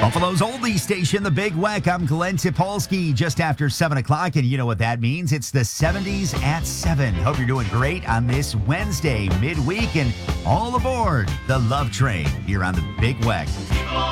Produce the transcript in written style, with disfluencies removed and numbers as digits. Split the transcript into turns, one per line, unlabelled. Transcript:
Buffalo's oldie station, The Big Weck. I'm Glenn Tipolsky, just after 7 o'clock, and you know what that means. It's the 70s at 7. Hope you're doing great on this Wednesday midweek, and all aboard the Love Train here on The Big Weck.